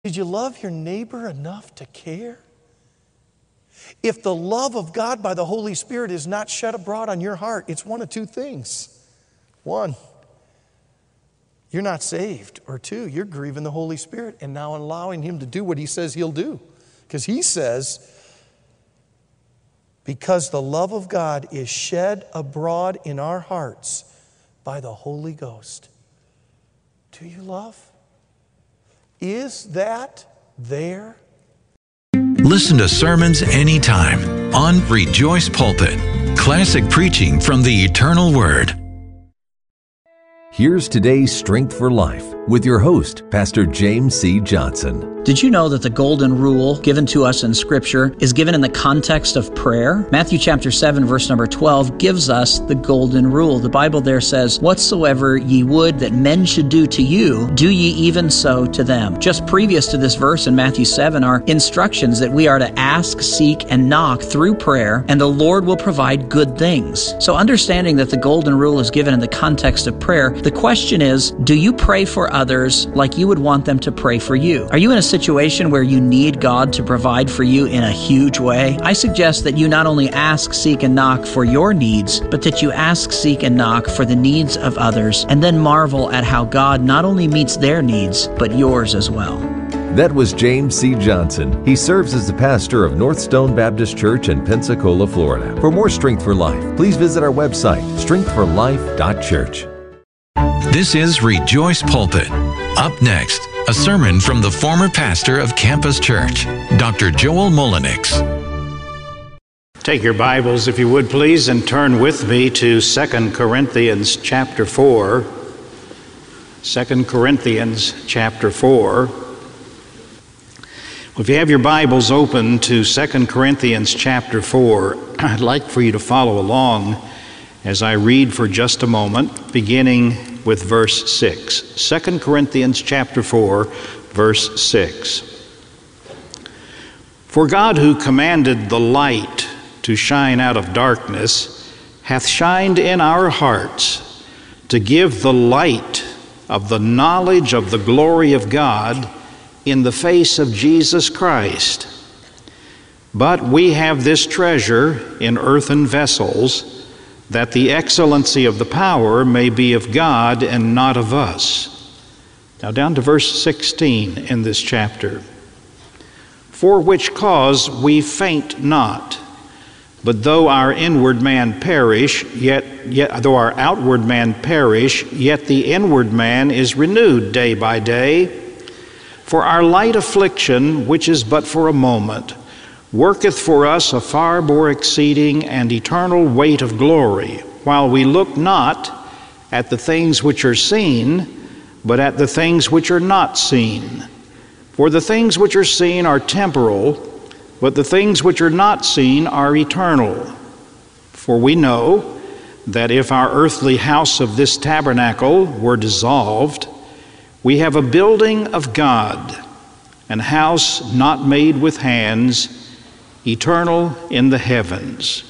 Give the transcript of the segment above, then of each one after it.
Did you love your neighbor enough to care? If the love of God by the Holy Spirit is not shed abroad on your heart, it's one of two things. One, you're not saved. Or two, you're grieving the Holy Spirit and now allowing Him to do what He says He'll do. Because He says, because the love of God is shed abroad in our hearts by the Holy Ghost. Do you love? Is that there? Listen to sermons anytime on Rejoice Pulpit. Classic preaching from the eternal Word. Here's today's Strength for Life with your host, Pastor James C. Johnson. Did you know that the golden rule given to us in Scripture is given in the context of prayer? Matthew chapter 7, verse number 12 gives us the golden rule. The Bible there says, "Whatsoever ye would that men should do to you, do ye even so to them." Just previous to this verse in Matthew 7 are instructions that we are to ask, seek, and knock through prayer, and the Lord will provide good things. So understanding that the golden rule is given in the context of prayer, the question is, do you pray for others like you would want them to pray for you? Are you in a situation where you need God to provide for you in a huge way? I suggest that you not only ask, seek, and knock for your needs, but that you ask, seek, and knock for the needs of others, and then marvel at how God not only meets their needs, but yours as well. That was James C. Johnson. He serves as the pastor of North Stone Baptist Church in Pensacola, Florida. For more Strength for Life, please visit our website, strengthforlife.church. This is Rejoice Pulpit. Up next, a sermon from the former pastor of Campus Church, Dr. Joel Mullenix. Take your Bibles, if you would please, and turn with me to 2 Corinthians chapter 4. 2 Corinthians chapter 4. If you have your Bibles open to 2 Corinthians chapter 4, I'd like for you to follow along as I read for just a moment, beginning with verse 6. 2 Corinthians chapter 4, verse 6. For God, who commanded the light to shine out of darkness, hath shined in our hearts to give the light of the knowledge of the glory of God in the face of Jesus Christ. But we have this treasure in earthen vessels, that the excellency of the power may be of God and not of us. Now down to verse 16 in this chapter. For which cause we faint not, but though our inward man perish, yet though our outward man perish, yet the inward man is renewed day by day. For our light affliction, which is but for a moment, worketh for us a far more exceeding and eternal weight of glory, while we look not at the things which are seen, but at the things which are not seen. For the things which are seen are temporal, but the things which are not seen are eternal. For we know that if our earthly house of this tabernacle were dissolved, we have a building of God, an house not made with hands, eternal in the heavens.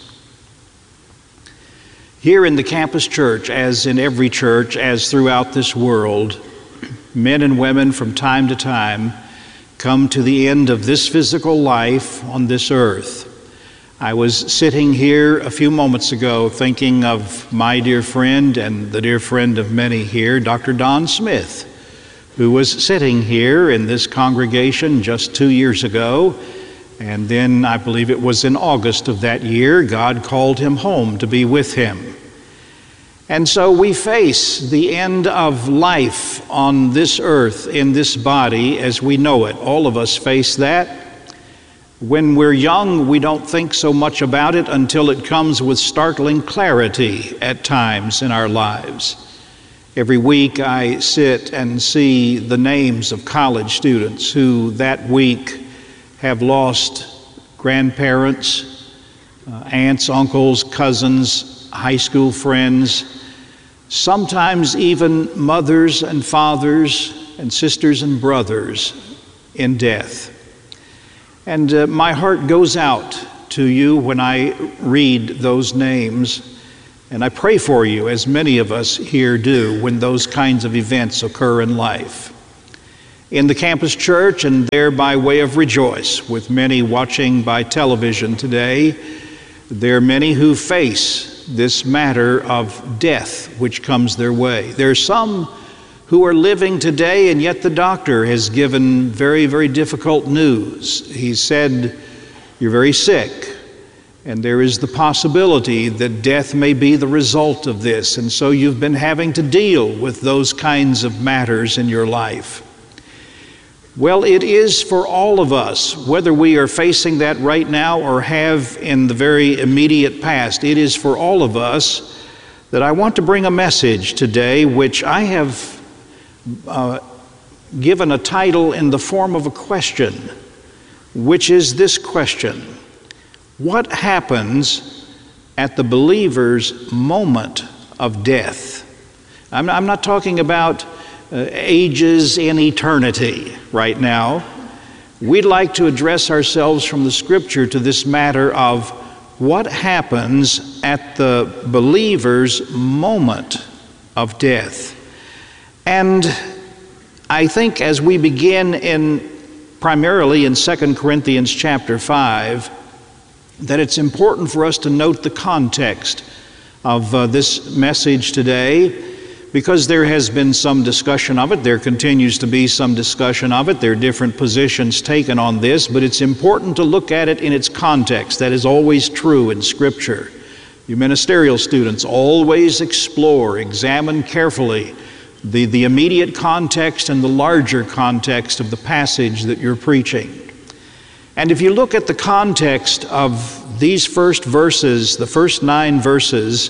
Here in the Campus Church, as in every church, as throughout this world, men and women from time to time come to the end of this physical life on this earth. I was sitting here a few moments ago thinking of my dear friend and the dear friend of many here, Dr. Don Smith, who was sitting here in this congregation just 2 years ago. And then I believe it was in August of that year, God called him home to be with him. And so we face the end of life on this earth, in this body, as we know it. All of us face that. When we're young, we don't think so much about it until it comes with startling clarity at times in our lives. Every week I sit and see the names of college students who that week have lost grandparents, aunts, uncles, cousins, high school friends, sometimes even mothers and fathers and sisters and brothers in death. And my heart goes out to you when I read those names, and I pray for you, as many of us here do, when those kinds of events occur in life. in the campus church and there by way of Rejoice. With many watching by television today, there are many who face this matter of death which comes their way. There are some who are living today, and yet the doctor has given very, very difficult news. He said, "You're very sick, and there is the possibility that death may be the result of this." And so you've been having to deal with those kinds of matters in your life. Well, it is for all of us, whether we are facing that right now or have in the very immediate past, it is for all of us that I want to bring a message today which I have given a title in the form of a question, which is this question: what happens at the believer's moment of death? I'm not talking about ages in eternity right now. We'd like to address ourselves from the Scripture to this matter of what happens at the believer's moment of death. And I think as we begin primarily in 2 Corinthians chapter 5, that it's important for us to note the context of this message today, because there has been some discussion of it. There continues to be some discussion of it. There are different positions taken on this, but it's important to look at it in its context. That is always true in Scripture. You ministerial students always examine carefully the immediate context and the larger context of the passage that you're preaching. And if you look at the context of these first verses, the first 9 verses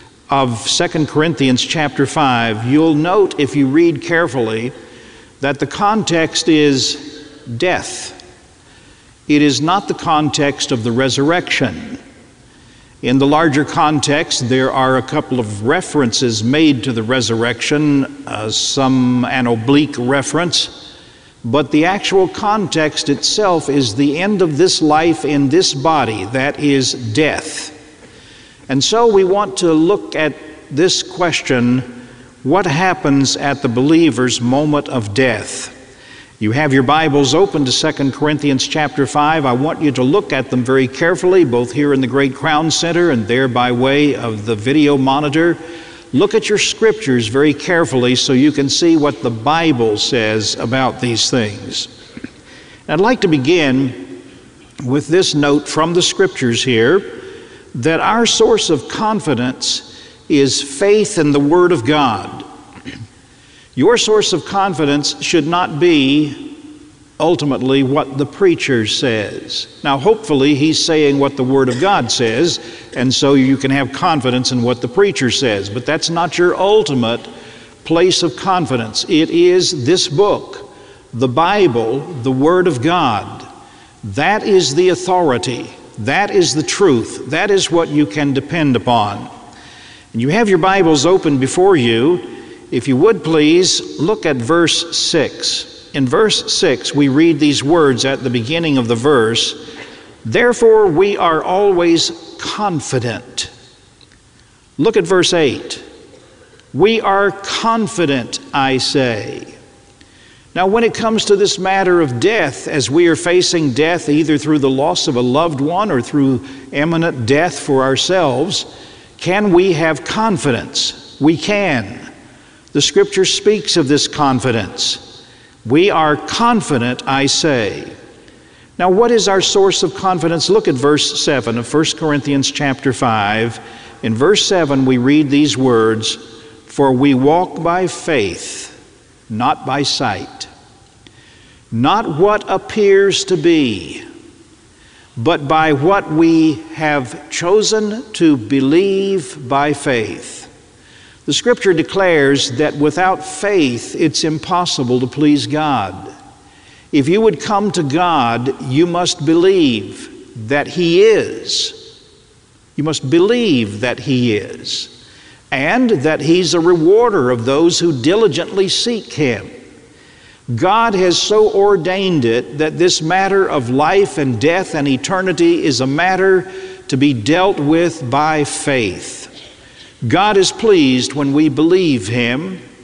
of 2 Corinthians chapter 5, you'll note, if you read carefully, that the context is death. It is not the context of the resurrection. In the larger context, there are a couple of references made to the resurrection, an oblique reference, but the actual context itself is the end of this life in this body, that is death. And so we want to look at this question: what happens at the believer's moment of death? You have your Bibles open to 2 Corinthians chapter 5. I want you to look at them very carefully, both here in the Great Crown Center and there by way of the video monitor. Look at your scriptures very carefully so you can see what the Bible says about these things. I'd like to begin with this note from the scriptures here, that our source of confidence is faith in the Word of God. Your source of confidence should not be ultimately what the preacher says. Now, hopefully, he's saying what the Word of God says, and so you can have confidence in what the preacher says. But that's not your ultimate place of confidence. It is this book, the Bible, the Word of God. That is the authority. That is the truth. That is what you can depend upon. And you have your Bibles open before you. If you would please, look at verse 6. In verse 6, we read these words at the beginning of the verse: "Therefore we are always confident." Look at verse 8. "We are confident, I say." Now, when it comes to this matter of death, as we are facing death either through the loss of a loved one or through imminent death for ourselves, can we have confidence? We can. The Scripture speaks of this confidence. We are confident, I say. Now, what is our source of confidence? Look at verse 7 of 1 Corinthians chapter 5. In verse 7, we read these words: "For we walk by faith, not by sight. Not what appears to be, but by what we have chosen to believe by faith." The Scripture declares that without faith, it's impossible to please God. If you would come to God, you must believe that He is. You must believe that He is, and that He's a rewarder of those who diligently seek Him. God has so ordained it that this matter of life and death and eternity is a matter to be dealt with by faith. God is pleased when we believe Him.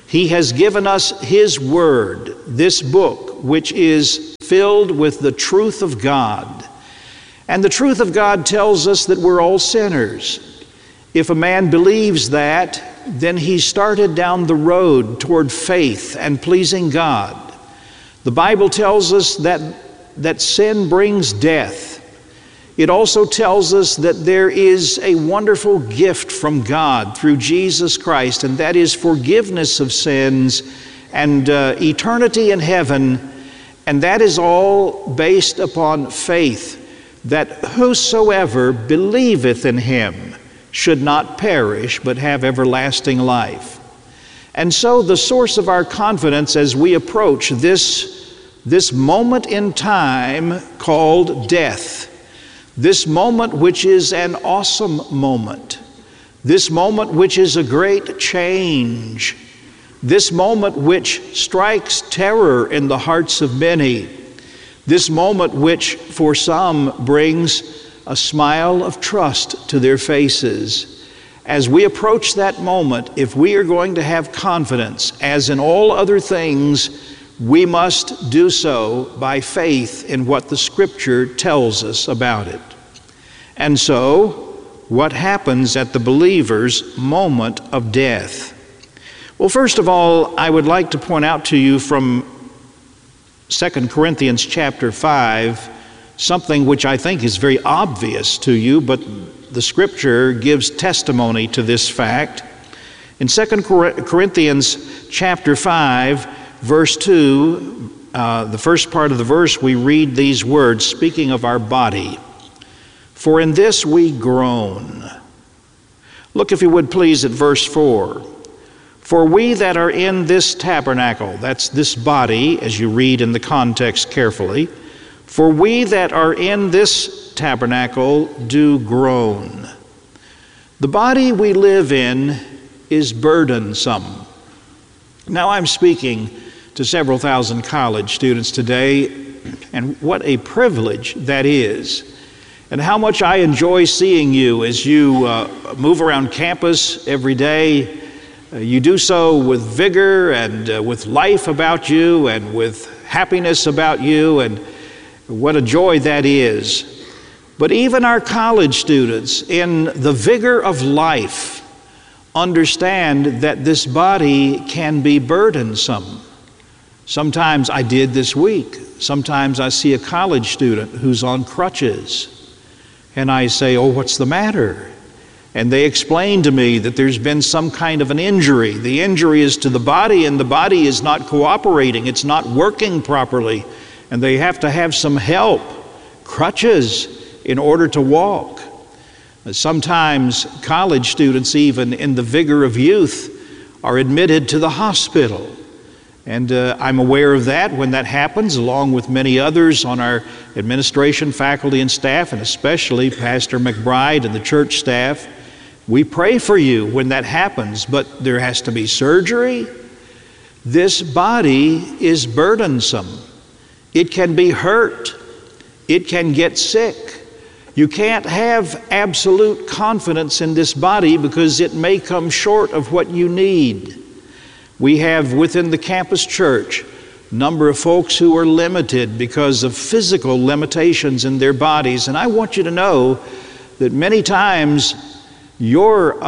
He has given us His Word, this book, which is filled with the truth of God. And the truth of God tells us that we're all sinners. If a man believes that, then he started down the road toward faith and pleasing God. The Bible tells us that sin brings death. It also tells us that there is a wonderful gift from God through Jesus Christ, and that is forgiveness of sins and eternity in heaven. And that is all based upon faith, that whosoever believeth in Him should not perish, but have everlasting life. And so the source of our confidence as we approach this moment in time called death, this moment which is an awesome moment, this moment which is a great change, this moment which strikes terror in the hearts of many, this moment which for some brings a smile of trust to their faces. As we approach that moment, if we are going to have confidence, as in all other things, we must do so by faith in what the Scripture tells us about it. And so, what happens at the believer's moment of death? Well, first of all, I would like to point out to you from 2 Corinthians chapter 5, something which I think is very obvious to you, but the Scripture gives testimony to this fact. In 2 Corinthians chapter 5, verse 2, the first part of the verse, we read these words, speaking of our body. For in this we groan. Look, if you would please, at verse 4. For we that are in this tabernacle, that's this body, as you read in the context carefully, for we that are in this tabernacle do groan. The body we live in is burdensome. Now I'm speaking to several thousand college students today, and what a privilege that is. And how much I enjoy seeing you as you move around campus every day. You do so with vigor and with life about you and with happiness about you, and what a joy that is. But even our college students, in the vigor of life, understand that this body can be burdensome. Sometimes I did this week. Sometimes I see a college student who's on crutches. And I say, oh, what's the matter? And they explain to me that there's been some kind of an injury. The injury is to the body, and the body is not cooperating. It's not working properly. And they have to have some help, crutches, in order to walk. Sometimes college students, even in the vigor of youth, are admitted to the hospital. And I'm aware of that when that happens, along with many others on our administration, faculty, and staff, and especially Pastor McBride and the church staff. We pray for you when that happens, but there has to be surgery. This body is burdensome. It can be hurt. It can get sick. You can't have absolute confidence in this body because it may come short of what you need. We have within the campus church a number of folks who are limited because of physical limitations in their bodies. And I want you to know that many times your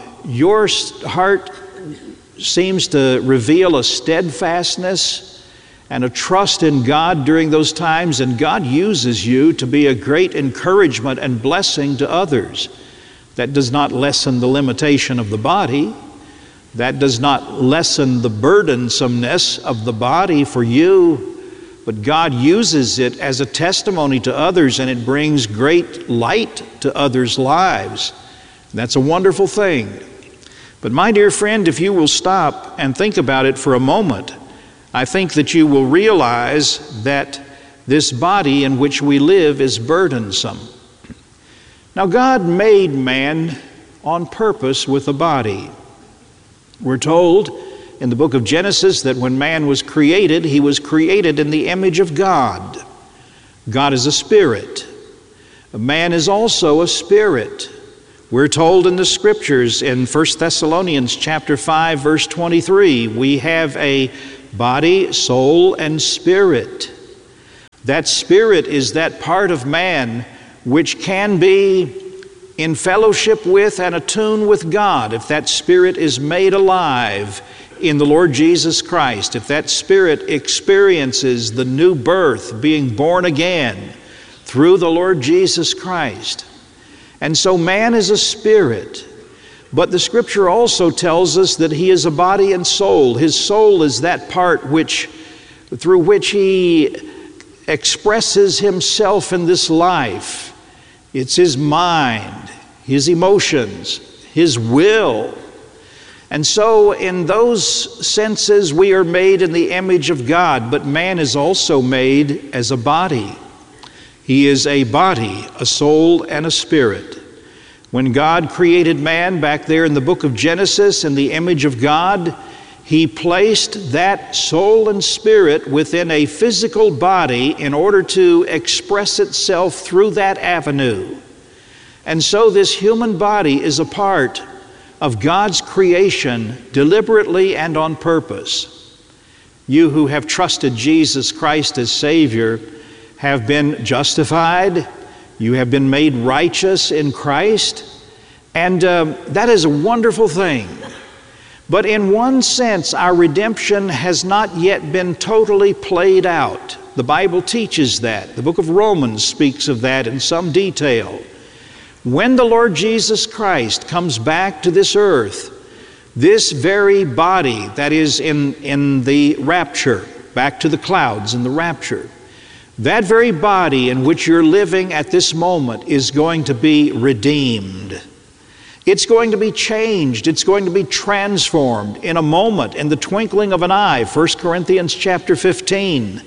heart seems to reveal a steadfastness and a trust in God during those times, and God uses you to be a great encouragement and blessing to others. That does not lessen the limitation of the body. That does not lessen the burdensomeness of the body for you, but God uses it as a testimony to others, and it brings great light to others' lives. That's a wonderful thing. But my dear friend, if you will stop and think about it for a moment, I think that you will realize that this body in which we live is burdensome. Now, God made man on purpose with a body. We're told in the book of Genesis that when man was created, he was created in the image of God. God is a spirit. Man is also a spirit. We're told in the Scriptures in 1 Thessalonians chapter 5, verse 23, we have a body, soul, and spirit. That spirit is that part of man which can be in fellowship with and attuned with God if that spirit is made alive in the Lord Jesus Christ, if that spirit experiences the new birth, being born again through the Lord Jesus Christ. And so man is a spirit, but the Scripture also tells us that he is a body and soul. His soul is that part through which he expresses himself in this life. It's his mind, his emotions, his will. And so in those senses we are made in the image of God, but man is also made as a body. He is a body, a soul, and a spirit. When God created man back there in the book of Genesis in the image of God, He placed that soul and spirit within a physical body in order to express itself through that avenue. And so this human body is a part of God's creation deliberately and on purpose. You who have trusted Jesus Christ as Savior have been justified. You have been made righteous in Christ. And that is a wonderful thing. But in one sense, our redemption has not yet been totally played out. The Bible teaches that. The book of Romans speaks of that in some detail. When the Lord Jesus Christ comes back to this earth, this very body that is in the rapture, back to the clouds in the rapture, that very body in which you're living at this moment is going to be redeemed. It's going to be changed. It's going to be transformed in a moment, in the twinkling of an eye, 1 Corinthians chapter 15.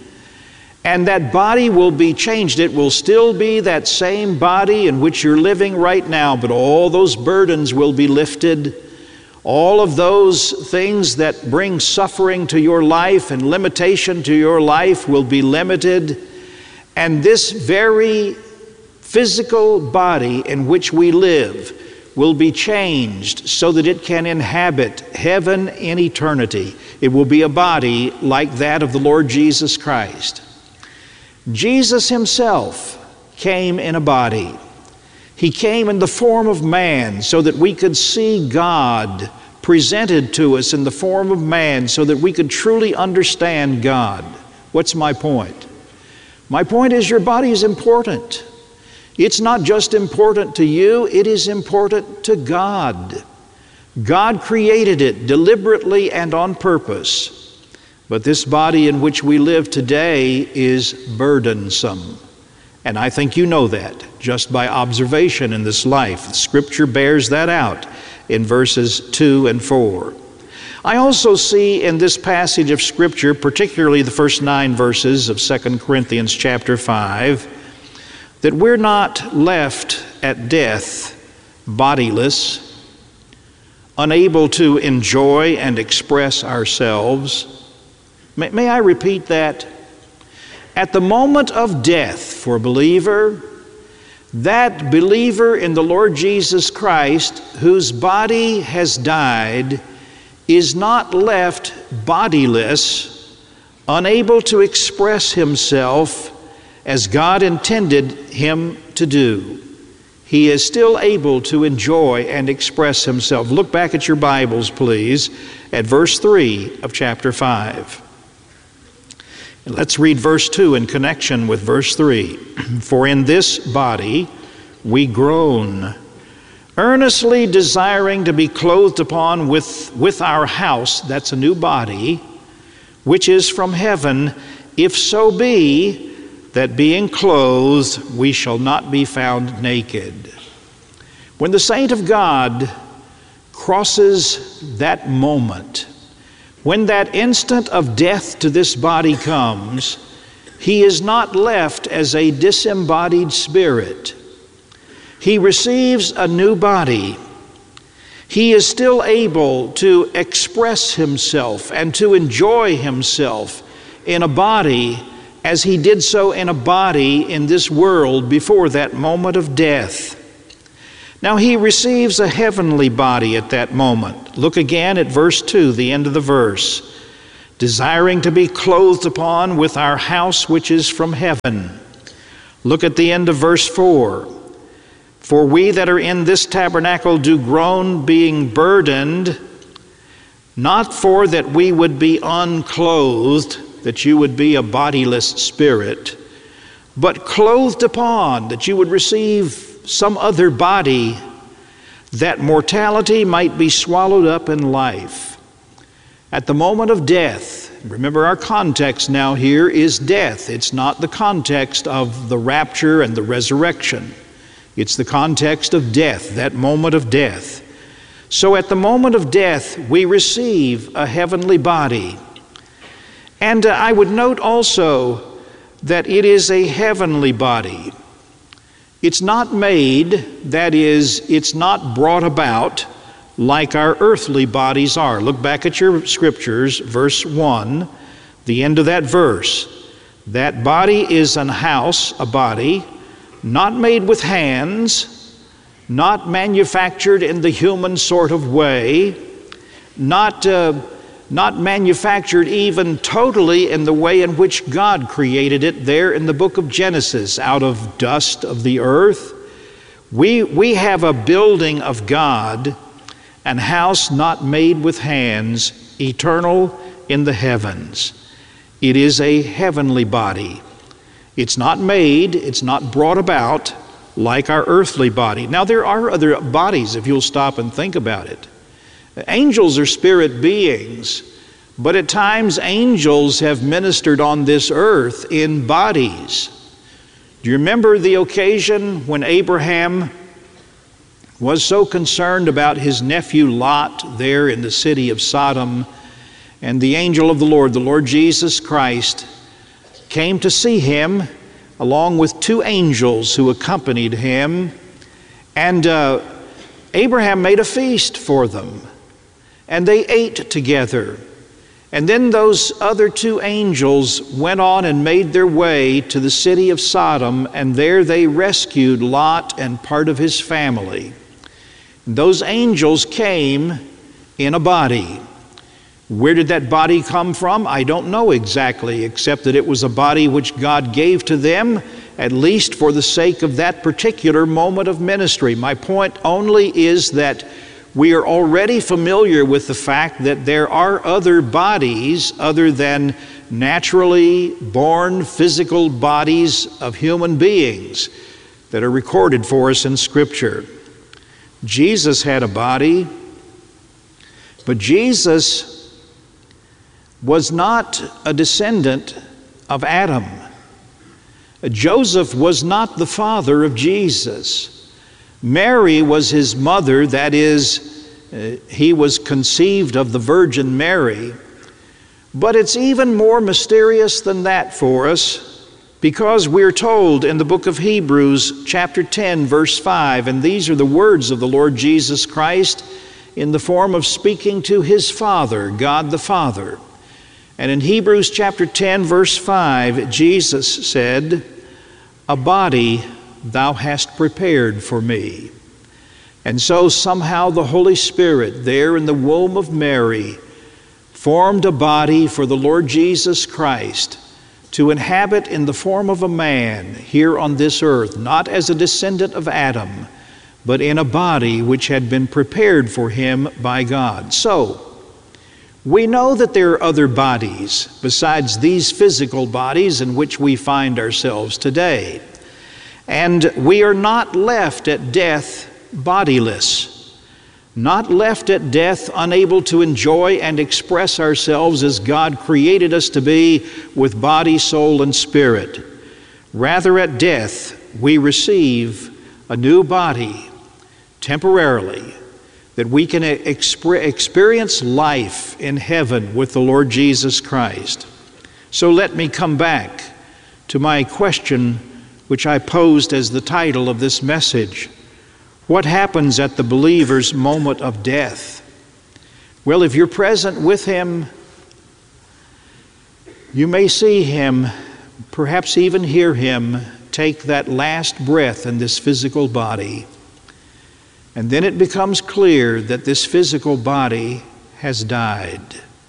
And that body will be changed. It will still be that same body in which you're living right now, but all those burdens will be lifted. All of those things that bring suffering to your life and limitation to your life will be limited. And this very physical body in which we live will be changed so that it can inhabit heaven in eternity. It will be a body like that of the Lord Jesus Christ. Jesus Himself came in a body. He came in the form of man so that we could see God presented to us in the form of man so that we could truly understand God. What's my point? My point is your body is important. It's not just important to you, it is important to God. God created it deliberately and on purpose. But this body in which we live today is burdensome. And I think you know that just by observation in this life. Scripture bears that out in verses 2 and 4. I also see in this passage of Scripture, particularly the first 9 verses of 2 Corinthians chapter 5, that we're not left at death bodiless, unable to enjoy and express ourselves. May I repeat that? At the moment of death for a believer, that believer in the Lord Jesus Christ whose body has died is not left bodiless, unable to express himself as God intended him to do. He is still able to enjoy and express himself. Look back at your Bibles, please, at verse 3 of chapter 5. And let's read verse 2 in connection with verse 3. For in this body we groan, earnestly desiring to be clothed upon with our house, that's a new body, which is from heaven, if so be that being clothed we shall not be found naked. When the saint of God crosses that moment, when that instant of death to this body comes, he is not left as a disembodied spirit. He receives a new body. He is still able to express himself and to enjoy himself in a body as he did so in a body in this world before that moment of death. Now he receives a heavenly body at that moment. Look again at verse 2, the end of the verse. Desiring to be clothed upon with our house which is from heaven. Look at the end of verse 4. For we that are in this tabernacle do groan, being burdened, not for that we would be unclothed, that you would be a bodiless spirit, but clothed upon, that you would receive some other body, that mortality might be swallowed up in life. At the moment of death, remember our context now here is death. It's not the context of the rapture and the resurrection. It's the context of death, that moment of death. So at the moment of death, we receive a heavenly body. And I would note also that it is a heavenly body. It's not made, that is, it's not brought about like our earthly bodies are. Look back at your scriptures, verse 1, the end of that verse. That body is an house, a body, not made with hands, not manufactured in the human sort of way, not manufactured even totally in the way in which God created it there in the book of Genesis, out of dust of the earth. We have a building of God, an house not made with hands, eternal in the heavens. It is a heavenly body. It's not made, it's not brought about like our earthly body. Now there are other bodies if you'll stop and think about it. Angels are spirit beings, but at times angels have ministered on this earth in bodies. Do you remember the occasion when Abraham was so concerned about his nephew Lot there in the city of Sodom, and the angel of the Lord Jesus Christ, came to see him along with two angels who accompanied him, and Abraham made a feast for them. And they ate together. And then those other two angels went on and made their way to the city of Sodom, and there they rescued Lot and part of his family. And those angels came in a body. Where did that body come from? I don't know exactly, except that it was a body which God gave to them, at least for the sake of that particular moment of ministry. My point only is that we are already familiar with the fact that there are other bodies other than naturally born physical bodies of human beings that are recorded for us in Scripture. Jesus had a body, but Jesus was not a descendant of Adam. Joseph was not the father of Jesus. Mary was his mother, that is, he was conceived of the Virgin Mary. But it's even more mysterious than that for us, because we're told in the book of Hebrews, chapter 10, verse 5, and these are the words of the Lord Jesus Christ in the form of speaking to his Father, God the Father. And in Hebrews chapter 10, verse 5, Jesus said, "A body thou hast prepared for me." And so somehow the Holy Spirit there in the womb of Mary formed a body for the Lord Jesus Christ to inhabit in the form of a man here on this earth, not as a descendant of Adam, but in a body which had been prepared for him by God. So, we know that there are other bodies besides these physical bodies in which we find ourselves today. And we are not left at death bodiless, not left at death unable to enjoy and express ourselves as God created us to be with body, soul, and spirit. Rather, at death, we receive a new body temporarily, that we can experience life in heaven with the Lord Jesus Christ. So let me come back to my question, which I posed as the title of this message. What happens at the believer's moment of death? Well, if you're present with him, you may see him, perhaps even hear him take that last breath in this physical body. And then it becomes clear that this physical body has died.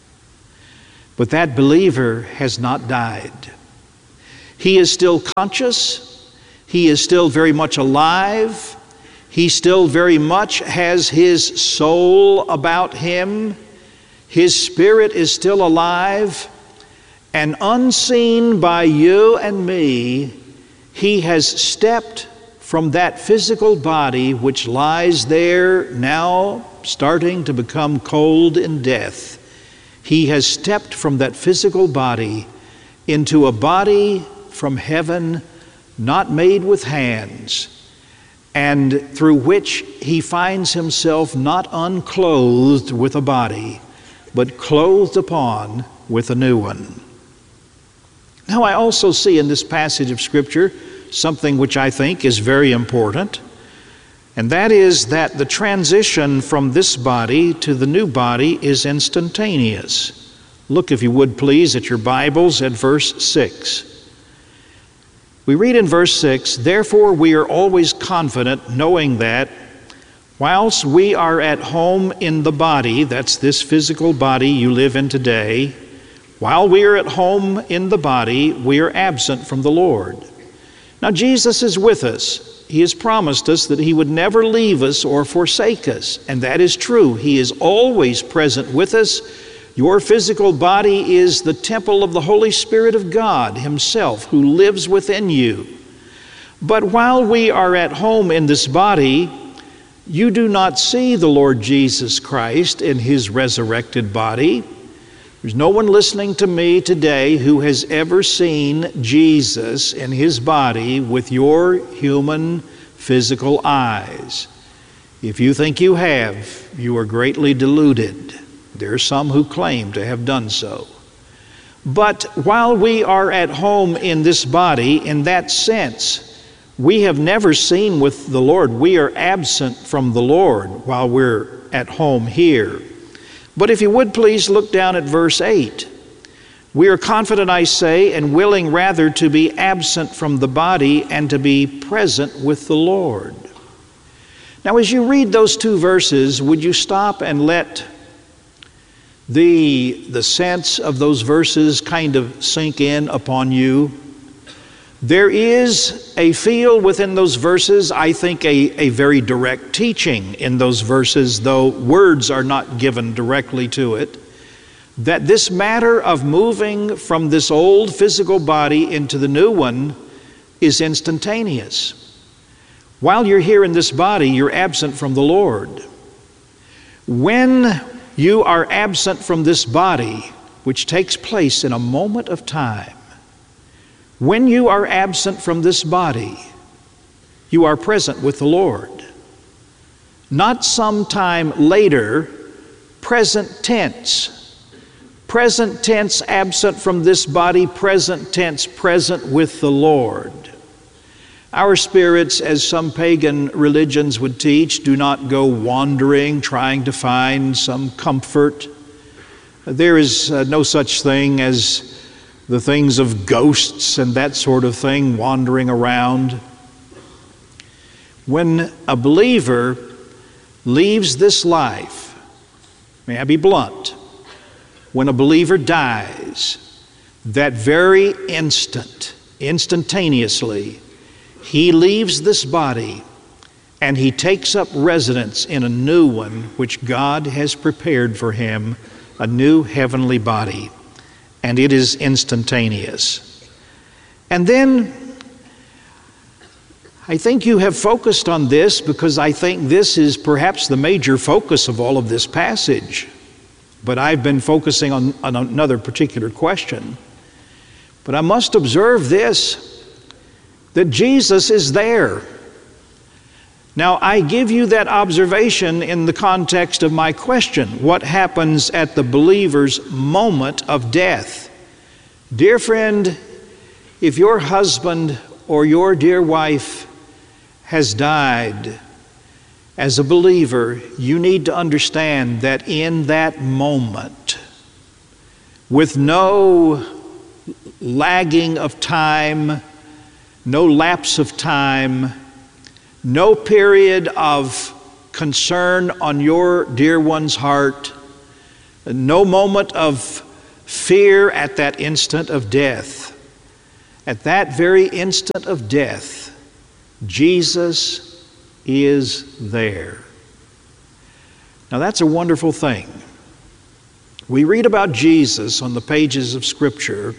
But that believer has not died. He is still conscious. He is still very much alive. He still very much has his soul about him. His spirit is still alive. And unseen by you and me, he has stepped from that physical body which lies there now starting to become cold in death. He has stepped from that physical body into a body from heaven, not made with hands, and through which he finds himself not unclothed with a body, but clothed upon with a new one. Now, I also see in this passage of Scripture something which I think is very important, and that is that the transition from this body to the new body is instantaneous. Look, if you would please, at your Bibles at verse 6. We read in verse 6, "Therefore we are always confident, knowing that, whilst we are at home in the body," that's this physical body you live in today, "while we are at home in the body, we are absent from the Lord." Now Jesus is with us. He has promised us that He would never leave us or forsake us, and that is true. He is always present with us. Your physical body is the temple of the Holy Spirit of God Himself, who lives within you. But while we are at home in this body, you do not see the Lord Jesus Christ in His resurrected body. There's no one listening to me today who has ever seen Jesus in His body with your human physical eyes. If you think you have, you are greatly deluded. There are some who claim to have done so. But while we are at home in this body, in that sense, we have never seen with the Lord. We are absent from the Lord while we're at home here. But if you would please look down at verse 8. "We are confident, I say, and willing rather to be absent from the body and to be present with the Lord." Now, as you read those two verses, would you stop and let the sense of those verses kind of sink in upon you? There is a feel within those verses, I think a very direct teaching in those verses, though words are not given directly to it, that this matter of moving from this old physical body into the new one is instantaneous. While you're here in this body, you're absent from the Lord. When you are absent from this body, which takes place in a moment of time, when you are absent from this body, you are present with the Lord. Not sometime later, present tense. Present tense, absent from this body, present tense, present with the Lord. Our spirits, as some pagan religions would teach, do not go wandering, trying to find some comfort. There is no such thing as the things of ghosts and that sort of thing wandering around. When a believer leaves this life, may I be blunt, when a believer dies, that very instant, instantaneously, he leaves this body and he takes up residence in a new one which God has prepared for him, a new heavenly body. And it is instantaneous. And then, I think you have focused on this because I think this is perhaps the major focus of all of this passage. But I've been focusing on another particular question. But I must observe this, that Jesus is there. Now, I give you that observation in the context of my question. What happens at the believer's moment of death? Dear friend, if your husband or your dear wife has died as a believer, you need to understand that in that moment, with no lagging of time, no lapse of time, no period of concern on your dear one's heart, no moment of fear at that instant of death. At that very instant of death, Jesus is there. Now that's a wonderful thing. We read about Jesus on the pages of Scripture,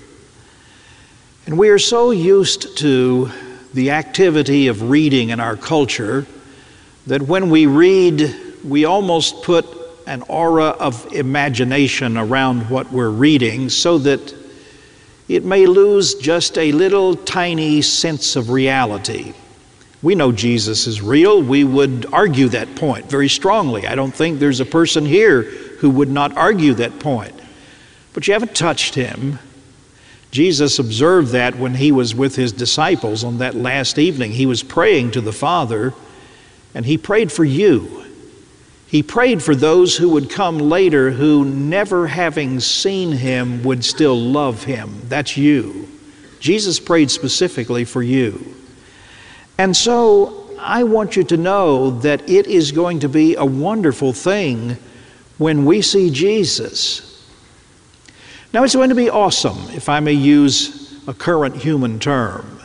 and we are so used to the activity of reading in our culture that when we read, we almost put an aura of imagination around what we're reading so that it may lose just a little tiny sense of reality. We know Jesus is real. We would argue that point very strongly. I don't think there's a person here who would not argue that point. But you haven't touched him. Jesus observed that when he was with his disciples on that last evening. He was praying to the Father, and he prayed for you. He prayed for those who would come later who, never having seen him, would still love him. That's you. Jesus prayed specifically for you. And so I want you to know that it is going to be a wonderful thing when we see Jesus. Now, it's going to be awesome, if I may use a current human term.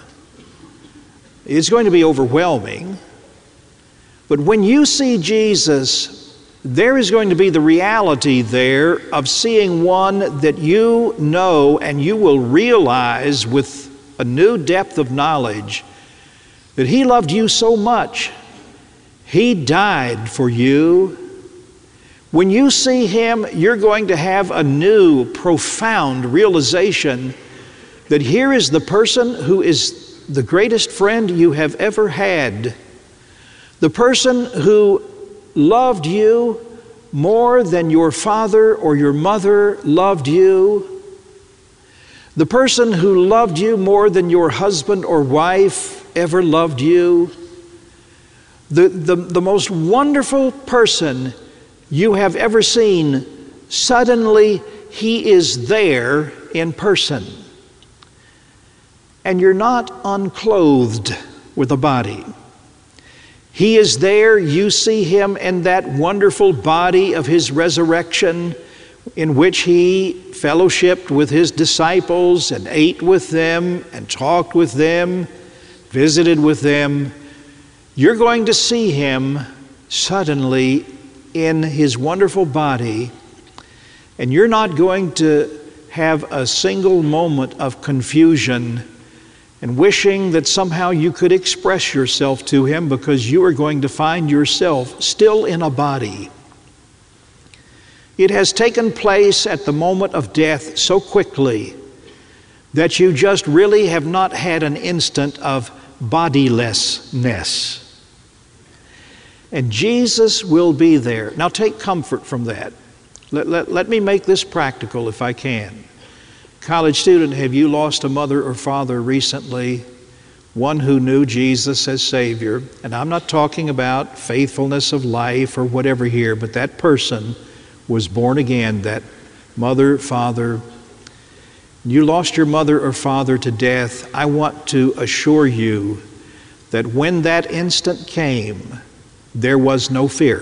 It's going to be overwhelming. But when you see Jesus, there is going to be the reality there of seeing one that you know, and you will realize with a new depth of knowledge that he loved you so much, he died for you. When you see him, you're going to have a new, profound realization that here is the person who is the greatest friend you have ever had. The person who loved you more than your father or your mother loved you. The person who loved you more than your husband or wife ever loved you. The most wonderful person you have ever seen, suddenly he is there in person. And you're not unclothed with a body. He is there, you see him in that wonderful body of his resurrection in which he fellowshiped with his disciples and ate with them and talked with them, visited with them. You're going to see him suddenly in his wonderful body, and you're not going to have a single moment of confusion and wishing that somehow you could express yourself to him, because you are going to find yourself still in a body. It has taken place at the moment of death so quickly that you just really have not had an instant of bodilessness. And Jesus will be there. Now take comfort from that. Let me make this practical if I can. College student, have you lost a mother or father recently? One who knew Jesus as Savior. And I'm not talking about faithfulness of life or whatever here, but that person was born again, that mother, father. You lost your mother or father to death. I want to assure you that when that instant came, there was no fear.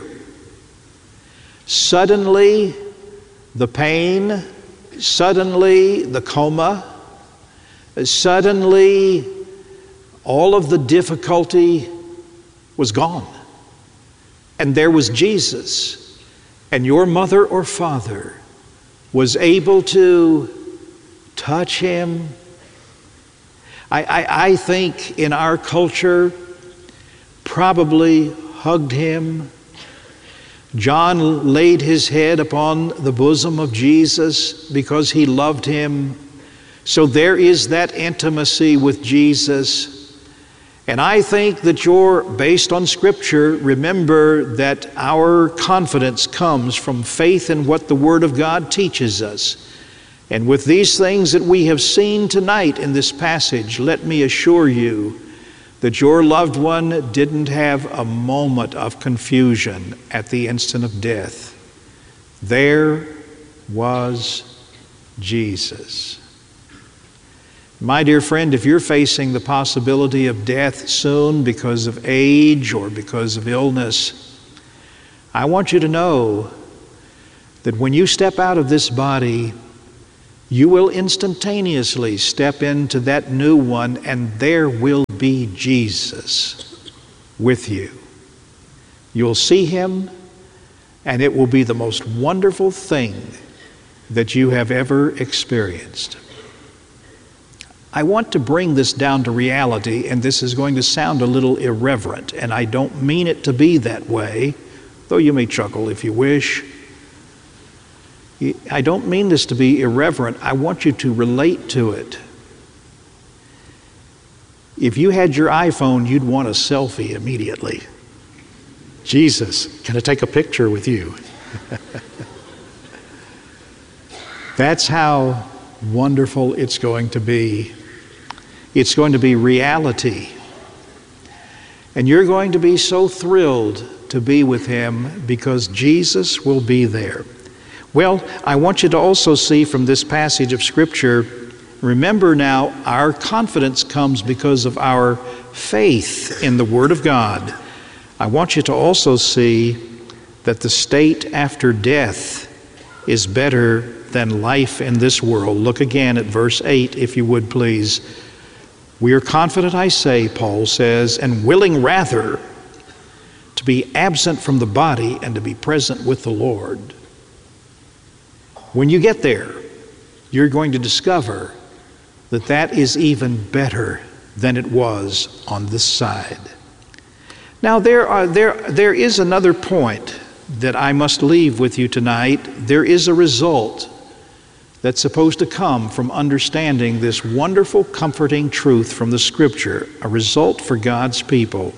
Suddenly, the pain, suddenly the coma, suddenly all of the difficulty was gone. And there was Jesus, and your mother or father was able to touch him. I think in our culture, probably hugged him. John laid his head upon the bosom of Jesus because he loved him. So there is that intimacy with Jesus. And I think that you're, based on Scripture, remember that our confidence comes from faith in what the Word of God teaches us. And with these things that we have seen tonight in this passage, let me assure you that your loved one didn't have a moment of confusion at the instant of death. There was Jesus. My dear friend, if you're facing the possibility of death soon because of age or because of illness, I want you to know that when you step out of this body, you will instantaneously step into that new one, and there will be Jesus with you. You'll see him, and it will be the most wonderful thing that you have ever experienced. I want to bring this down to reality, and this is going to sound a little irreverent, and I don't mean it to be that way, though you may chuckle if you wish. I don't mean this to be irreverent. I want you to relate to it. If you had your iPhone, you'd want a selfie immediately. Jesus, can I take a picture with you? That's how wonderful it's going to be. It's going to be reality. And you're going to be so thrilled to be with him because Jesus will be there. Well, I want you to also see from this passage of Scripture, remember now, our confidence comes because of our faith in the Word of God. I want you to also see that the state after death is better than life in this world. Look again at verse 8, if you would please. We are confident, I say, Paul says, and willing rather to be absent from the body and to be present with the Lord. When you get there, you're going to discover that that is even better than it was on this side. Now, there is another point that I must leave with you tonight. There is a result that's supposed to come from understanding this wonderful, comforting truth from the Scripture, a result for God's people.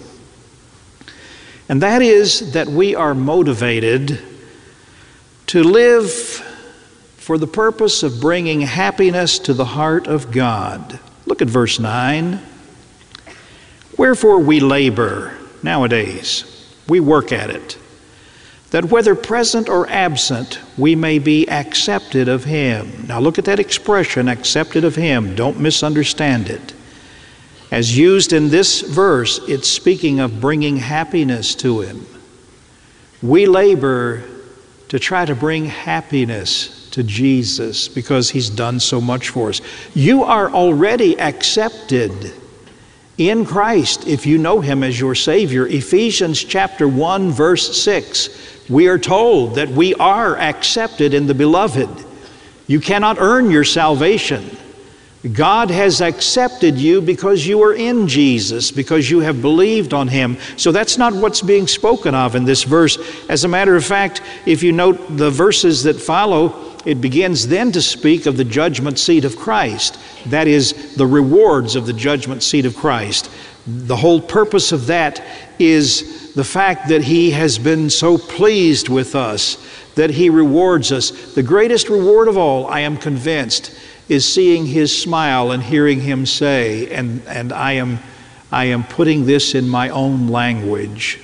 And that is that we are motivated to live for the purpose of bringing happiness to the heart of God. Look at verse 9. Wherefore we labor nowadays, we work at it, that whether present or absent, we may be accepted of him. Now look at that expression, accepted of him. Don't misunderstand it. As used in this verse, it's speaking of bringing happiness to him. We labor to try to bring happiness to Jesus because he's done so much for us. You are already accepted in Christ if you know him as your Savior. Ephesians chapter 1 verse 6, we are told that we are accepted in the Beloved. You cannot earn your salvation. God has accepted you because you are in Jesus, because you have believed on him. So that's not what's being spoken of in this verse. As a matter of fact, if you note the verses that follow, it begins then to speak of the judgment seat of Christ. That is, the rewards of the judgment seat of Christ. The whole purpose of that is the fact that he has been so pleased with us, that he rewards us. The greatest reward of all, I am convinced, is seeing his smile and hearing him say, and I am putting this in my own language,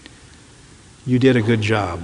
you did a good job.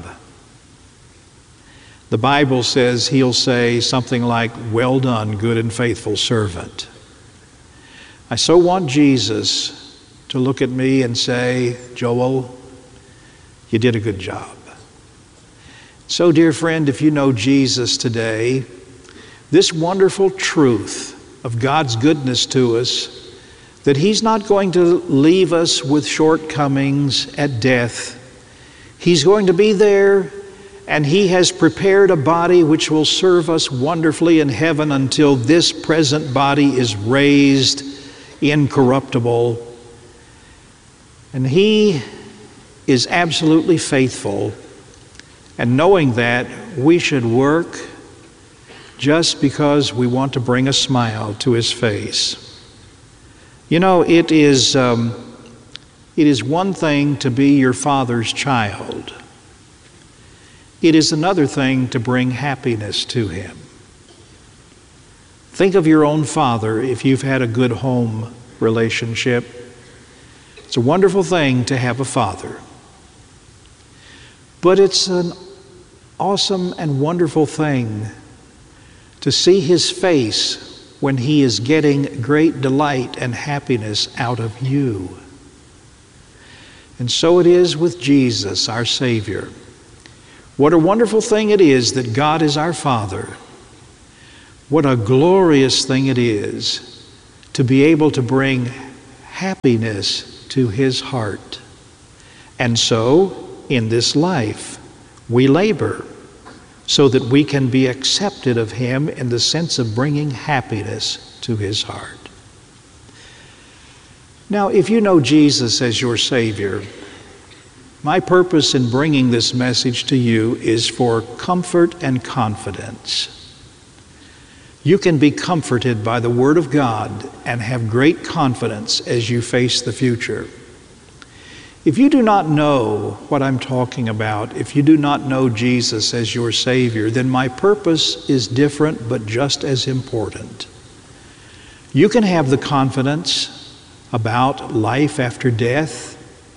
The Bible says he'll say something like, well done, good and faithful servant. I so want Jesus to look at me and say, Joel, you did a good job. So, dear friend, if you know Jesus today, this wonderful truth of God's goodness to us, that he's not going to leave us with shortcomings at death. He's going to be there, and he has prepared a body which will serve us wonderfully in heaven until this present body is raised incorruptible. And he is absolutely faithful. And knowing that, we should work just because we want to bring a smile to his face. You know, it is one thing to be your Father's child. It is another thing to bring happiness to him. Think of your own father if you've had a good home relationship. It's a wonderful thing to have a father. But it's an awesome and wonderful thing to see his face when he is getting great delight and happiness out of you. And so it is with Jesus, our Savior. What a wonderful thing it is that God is our Father. What a glorious thing it is to be able to bring happiness to His heart. And so, in this life, we labor so that we can be accepted of Him in the sense of bringing happiness to His heart. Now, if you know Jesus as your Savior, my purpose in bringing this message to you is for comfort and confidence. You can be comforted by the Word of God and have great confidence as you face the future. If you do not know what I'm talking about, if you do not know Jesus as your Savior, then my purpose is different but just as important. You can have the confidence about life after death,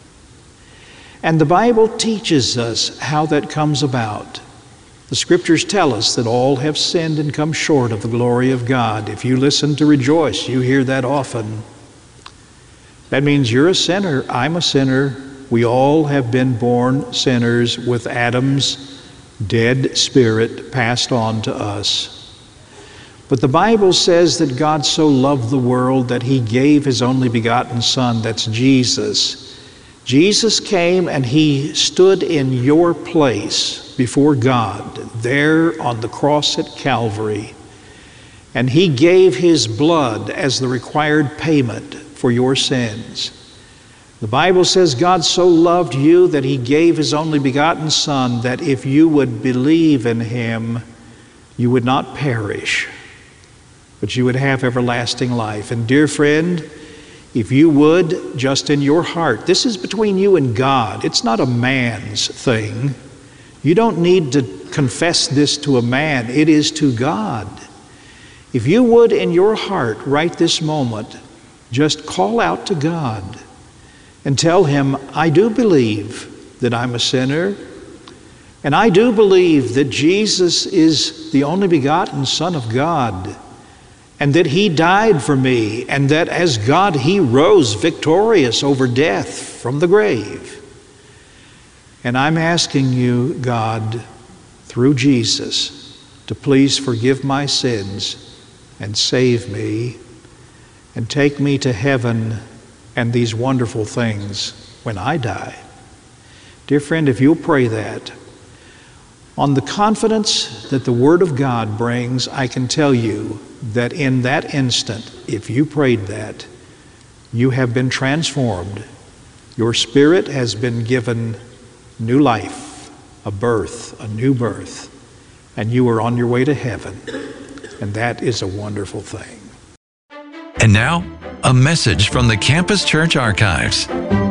and the Bible teaches us how that comes about. The Scriptures tell us that all have sinned and come short of the glory of God. If you listen to Rejoice, you hear that often. That means you're a sinner, I'm a sinner. We all have been born sinners with Adam's dead spirit passed on to us. But the Bible says that God so loved the world that He gave His only begotten Son, that's Jesus. Jesus came and He stood in your place before God, there on the cross at Calvary. And He gave His blood as the required payment for your sins. The Bible says God so loved you that He gave His only begotten Son, that if you would believe in Him, you would not perish, but you would have everlasting life. And dear friend, if you would, just in your heart, this is between you and God. It's not a man's thing. You don't need to confess this to a man. It is to God. If you would, in your heart, right this moment, just call out to God and tell Him, I do believe that I'm a sinner, and I do believe that Jesus is the only begotten Son of God, and that He died for me, and that as God He rose victorious over death from the grave. And I'm asking you, God, through Jesus, to please forgive my sins and save me and take me to heaven and these wonderful things when I die. Dear friend, if you'll pray that, on the confidence that the Word of God brings, I can tell you that in that instant, if you prayed that, you have been transformed. Your spirit has been given new life, a birth, a new birth, and you are on your way to heaven. And that is a wonderful thing. And now, a message from the Campus Church Archives.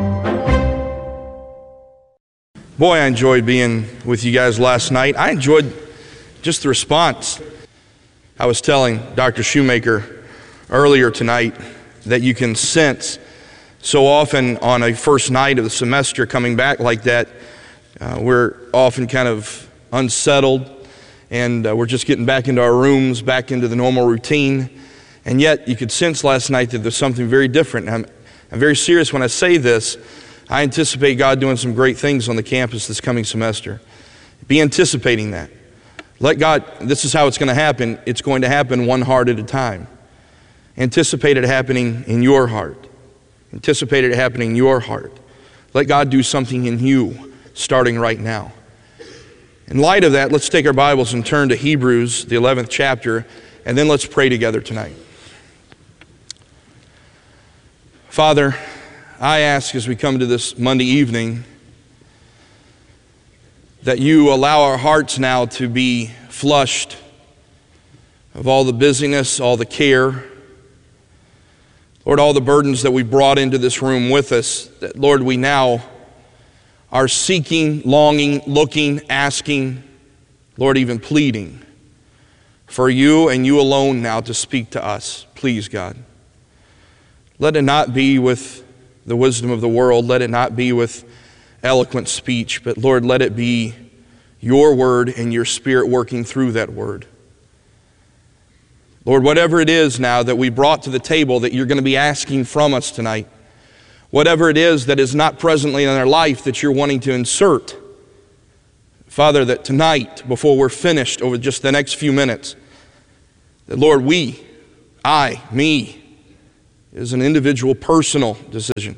Boy, I enjoyed being with you guys last night. I enjoyed just the response. I was telling Dr. Shoemaker earlier tonight that you can sense so often on a first night of the semester coming back like that, we're often kind of unsettled, and we're just getting back into our rooms, back into the normal routine. And yet you could sense last night that there's something very different. And I'm very serious when I say this. I anticipate God doing some great things on the campus this coming semester. Be anticipating that. Let God, this is how it's going to happen. It's going to happen one heart at a time. Anticipate it happening in your heart. Anticipate it happening in your heart. Let God do something in you starting right now. In light of that, let's take our Bibles and turn to Hebrews, the 11th chapter, and then let's pray together tonight. Father, I ask as we come to this Monday evening that you allow our hearts now to be flushed of all the busyness, all the care, Lord, all the burdens that we brought into this room with us, that, Lord, we now are seeking, longing, looking, asking, Lord, even pleading for you and you alone now to speak to us. Please, God. Let it not be with the wisdom of the world. Let it not be with eloquent speech. But Lord, let it be your word and your Spirit working through that word. Lord, whatever it is now that we brought to the table that you're going to be asking from us tonight, whatever it is that is not presently in our life that you're wanting to insert, Father, that tonight, before we're finished over just the next few minutes, that Lord, me, as an individual personal decision,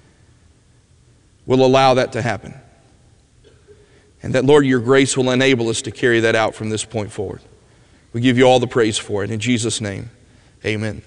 will allow that to happen. And that, Lord, your grace will enable us to carry that out from this point forward. We give you all the praise for it. In Jesus' name, amen.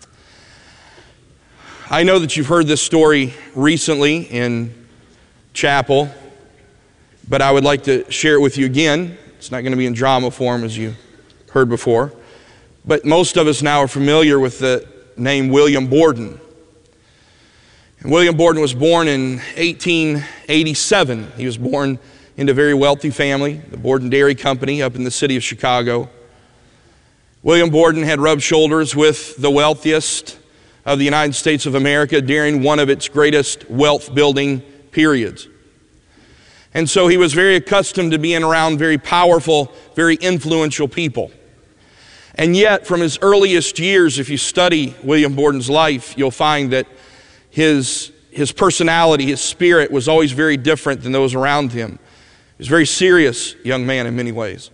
I know that you've heard this story recently in chapel, but I would like to share it with you again. It's not going to be in drama form as you heard before. But most of us now are familiar with the name William Borden. And William Borden was born in 1887. He was born into a very wealthy family, the Borden Dairy Company up in the city of Chicago. William Borden had rubbed shoulders with the wealthiest of the United States of America during one of its greatest wealth-building periods. And so he was very accustomed to being around very powerful, very influential people. And yet, from his earliest years, if you study William Borden's life, you'll find that his personality, his spirit was always very different than those around him. He was a very serious young man in many ways.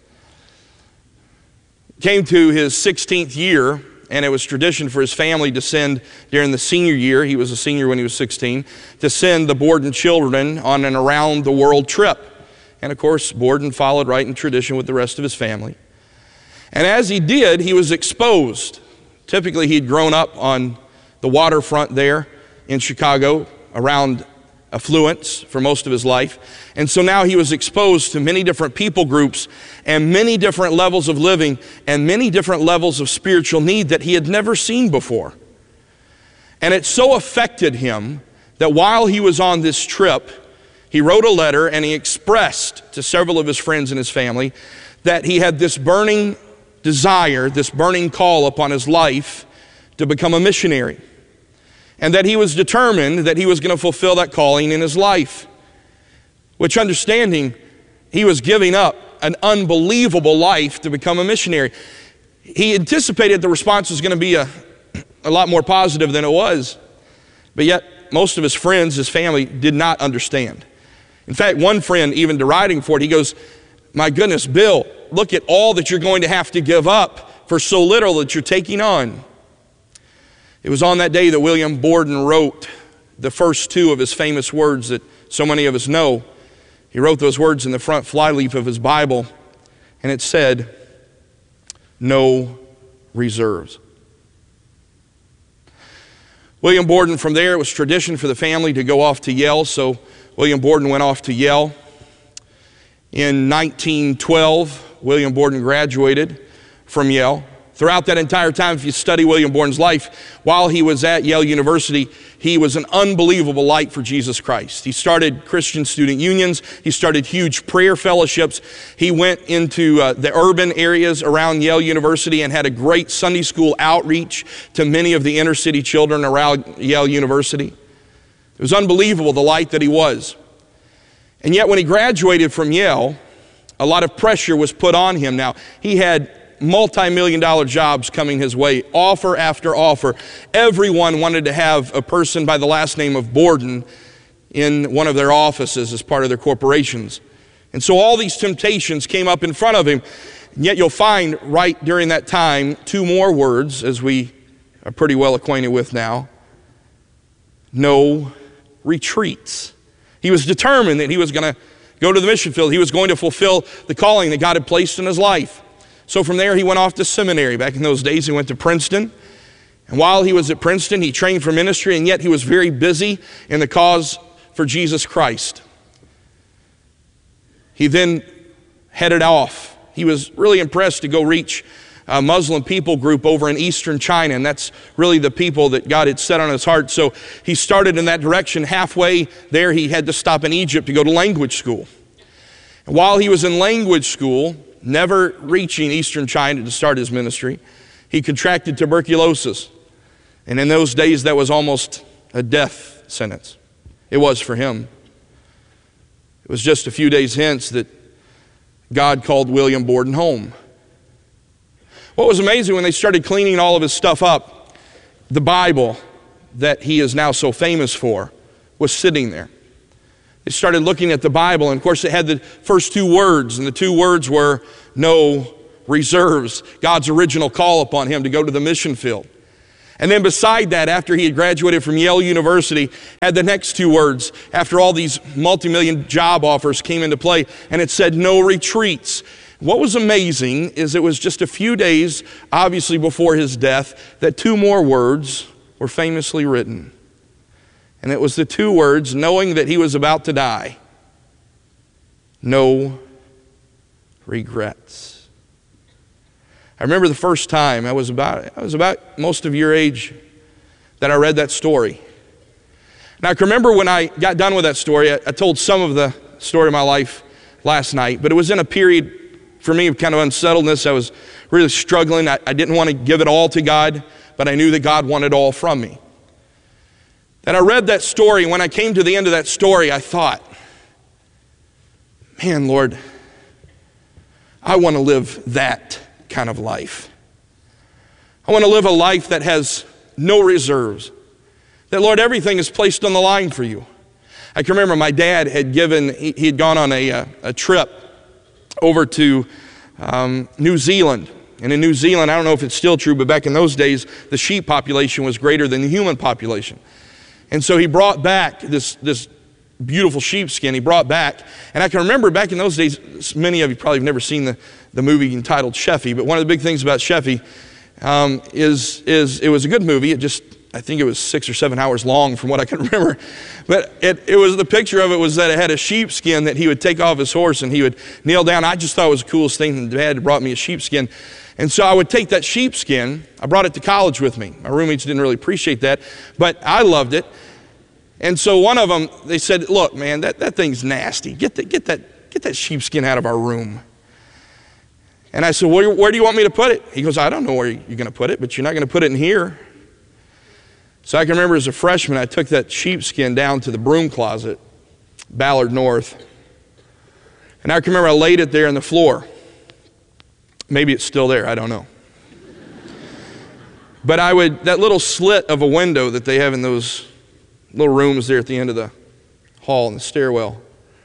Came to his 16th year, and it was tradition for his family to send during the senior year, he was a senior when he was 16, to send the Borden children on an around-the-world trip. And of course, Borden followed right in tradition with the rest of his family. And as he did, he was exposed. Typically, he'd grown up on the waterfront there in Chicago, around affluence for most of his life. And so now he was exposed to many different people groups and many different levels of living and many different levels of spiritual need that he had never seen before. And it so affected him that while he was on this trip, he wrote a letter and he expressed to several of his friends and his family that he had this burning desire, this burning call upon his life to become a missionary. And that he was determined that he was going to fulfill that calling in his life. Which, understanding, he was giving up an unbelievable life to become a missionary. He anticipated the response was going to be a lot more positive than it was. But yet, most of his friends, his family, did not understand. In fact, one friend, even deriding for it, he goes, "My goodness, Bill, look at all that you're going to have to give up for so little that you're taking on." It was on that day that William Borden wrote the first two of his famous words that so many of us know. He wrote those words in the front flyleaf of his Bible, and it said, "No reserves." William Borden, from there, it was tradition for the family to go off to Yale, so William Borden went off to Yale. In 1912, William Borden graduated from Yale. Throughout that entire time, if you study William Borden's life, while he was at Yale University, he was an unbelievable light for Jesus Christ. He started Christian student unions. He started huge prayer fellowships. He went into the urban areas around Yale University and had a great Sunday school outreach to many of the inner city children around Yale University. It was unbelievable, the light that he was. And yet when he graduated from Yale, a lot of pressure was put on him. Now, he had multi-million-dollar jobs coming his way, offer after offer. Everyone wanted to have a person by the last name of Borden in one of their offices as part of their corporations. And so all these temptations came up in front of him. And yet you'll find right during that time two more words, as we are pretty well acquainted with now. No retreats. He was determined that he was going to go to the mission field. He was going to fulfill the calling that God had placed in his life. So from there, he went off to seminary. Back in those days, he went to Princeton. And while he was at Princeton, he trained for ministry, and yet he was very busy in the cause for Jesus Christ. He then headed off. He was really impressed to go reach a Muslim people group over in eastern China, and that's really the people that God had set on his heart. So he started in that direction. Halfway there, he had to stop in Egypt to go to language school. And while he was in language school, never reaching eastern China to start his ministry, he contracted tuberculosis. And in those days, that was almost a death sentence. It was for him. It was just a few days hence that God called William Borden home. What was amazing, when they started cleaning all of his stuff up, the Bible that he is now so famous for was sitting there. I started looking at the Bible, and of course it had the first two words, and the two words were no reserves. God's original call upon him to go to the mission field. And then beside that, after he had graduated from Yale University, had the next two words after all these multi-million job offers came into play, and it said no retreats. What was amazing is it was just a few days, obviously before his death, that two more words were famously written. And it was the two words, knowing that he was about to die. No regrets. I remember the first time, I was about most of your age, that I read that story. Now I can remember when I got done with that story, I told some of the story of my life last night, but it was in a period for me of kind of unsettledness. I was really struggling. I didn't want to give it all to God, but I knew that God wanted all from me. And I read that story, and when I came to the end of that story, I thought, man, Lord, I want to live that kind of life. I want to live a life that has no reserves. That, Lord, everything is placed on the line for you. I can remember my dad had he had gone on a trip over to New Zealand. And in New Zealand, I don't know if it's still true, but back in those days, the sheep population was greater than the human population. And so he brought back this beautiful sheepskin he brought back. And I can remember back in those days, many of you probably have never seen the movie entitled Sheffy, but one of the big things about Sheffy is it was a good movie. I think it was 6 or 7 hours long from what I can remember. But it was, the picture of it was that it had a sheepskin that he would take off his horse and he would kneel down. I just thought it was the coolest thing, and Dad had brought me a sheepskin. And so I would take that sheepskin, I brought it to college with me. My roommates didn't really appreciate that, but I loved it. And so one of them, they said, look, man, that thing's nasty. Get that sheepskin out of our room. And I said, where do you want me to put it? He goes, I don't know where you're going to put it, but you're not going to put it in here. So I can remember as a freshman, I took that sheepskin down to the broom closet, Ballard North. And I can remember I laid it there on the floor. Maybe it's still there, I don't know. But that little slit of a window that they have in those little rooms there at the end of the hall in the stairwell,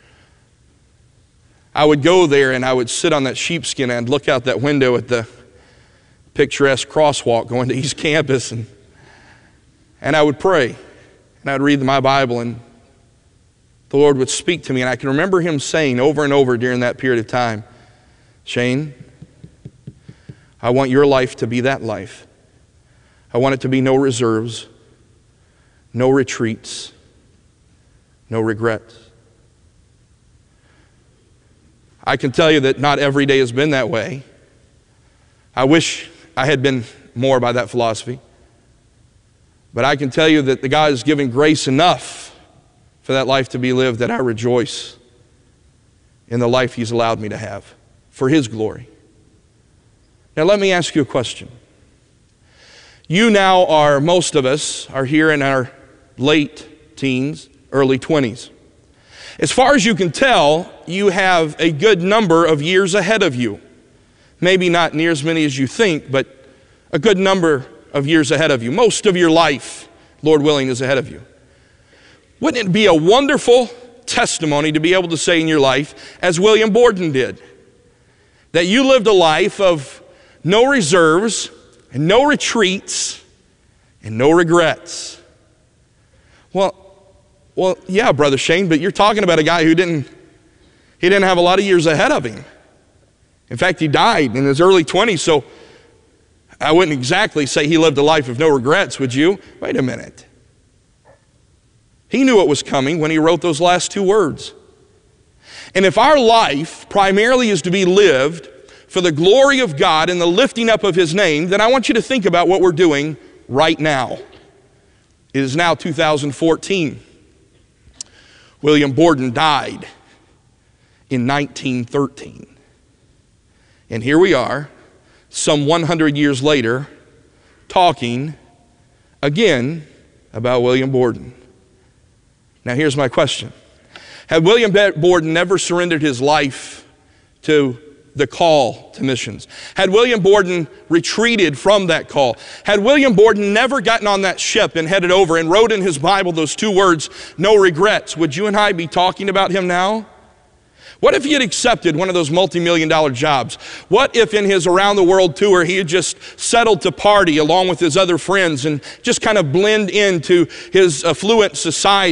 I would go there and I would sit on that sheepskin and I'd look out that window at the picturesque crosswalk going to East Campus, and I would pray and I'd read my Bible, and the Lord would speak to me. And I can remember him saying over and over during that period of time, Shane, I want your life to be that life. I want it to be no reserves, no retreats, no regrets. I can tell you that not every day has been that way. I wish I had been more by that philosophy. But I can tell you that the God has given grace enough for that life to be lived that I rejoice in the life He's allowed me to have for His glory. Now let me ask you a question. You now most of us are here in our late teens, early 20s. As far as you can tell, you have a good number of years ahead of you. Maybe not near as many as you think, but a good number of years ahead of you. Most of your life, Lord willing, is ahead of you. Wouldn't it be a wonderful testimony to be able to say in your life, as William Borden did, that you lived a life of no reserves and no retreats and no regrets? Well, yeah, Brother Shane, but you're talking about a guy who didn't have a lot of years ahead of him. In fact, he died in his early 20s, so I wouldn't exactly say he lived a life of no regrets, would you? Wait a minute. He knew it was coming when he wrote those last two words. And if our life primarily is to be lived for the glory of God and the lifting up of His name, then I want you to think about what we're doing right now. It is now 2014. William Borden died in 1913. And here we are, some 100 years later, talking again about William Borden. Now here's my question. Had William Borden never surrendered his life to the call to missions, had William Borden retreated from that call, had William Borden never gotten on that ship and headed over and wrote in his Bible those two words, no regrets, would you and I be talking about him now? What if he had accepted one of those multi-million-dollar jobs? What if in his around the world tour he had just settled to party along with his other friends and just kind of blend into his affluent society?